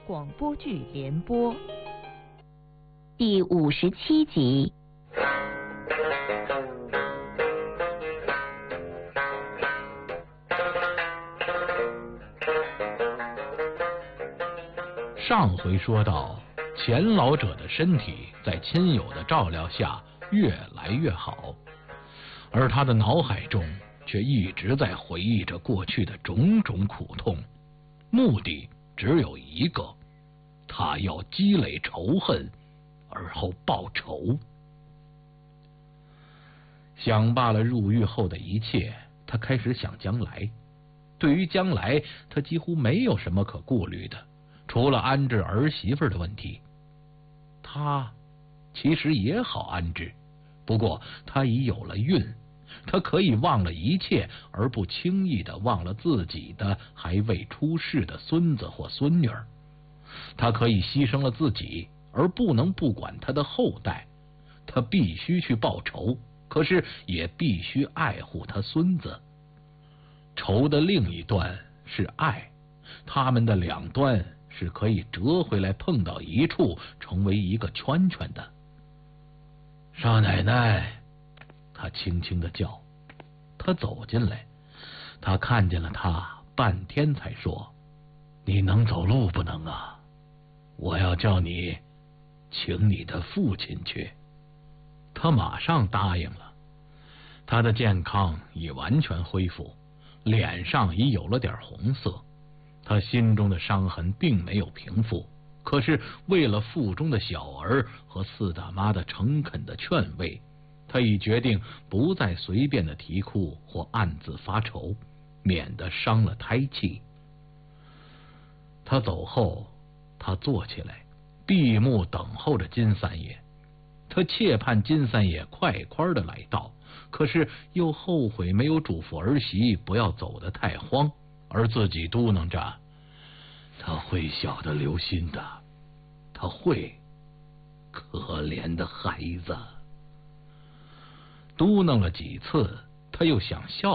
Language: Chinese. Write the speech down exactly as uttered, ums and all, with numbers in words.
广播剧联播第五十七集。 上回说到，钱老者的身体在亲友的照料下越来越好，而他的脑海中却一直在回忆着过去的种种苦痛，目的只有一个，他要积累仇恨，而后报仇。想罢了入狱后的一切，他开始想将来。对于将来，他几乎没有什么可顾虑的，除了安置儿媳妇的问题。他其实也好安置，不过他已有了孕，他可以忘了一切，而不轻易的忘了自己的还未出世的孙子或孙女儿。他可以牺牲了自己，而不能不管他的后代。他必须去报仇，可是也必须爱护他孙子。仇的另一端是爱，他们的两端是可以折回来碰到一处，成为一个圈圈的。少奶奶，他轻轻地叫。他走进来，他看见了他，半天才说：你能走路不能啊？我要叫你请你的父亲去。他马上答应了。他的健康已完全恢复，脸上已有了点红色。他心中的伤痕并没有平复，可是为了腹中的小儿和四大妈的诚恳的劝慰，他已决定不再随便的啼哭或暗自发愁，免得伤了胎气。他走后，他坐起来，闭目等候着金三爷。他切盼金三爷快快的来到，可是又后悔没有嘱咐儿媳不要走得太慌，而自己嘟囔着：他会晓得留心的，他会，可怜的孩子。嘟囔了几次，他又想笑